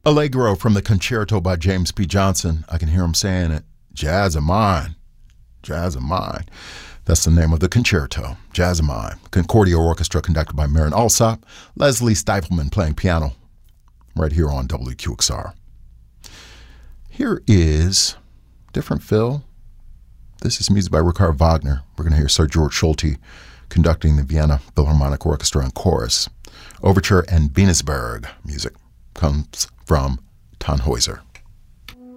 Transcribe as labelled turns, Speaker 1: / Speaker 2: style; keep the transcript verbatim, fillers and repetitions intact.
Speaker 1: Allegro from the Concerto by James P. Johnson. I can hear him saying it. Jazz of Mine. Jazz of Mine. That's the name of the concerto. Jazz of Mine. Concordia Orchestra conducted by Marin Alsop. Leslie Stifelman playing piano right here on W Q X R. Here is different fill. This is music by Richard Wagner. We're going to hear Sir George Solti conducting the Vienna Philharmonic Orchestra and chorus. Overture and Venusberg music comes from Tannhäuser.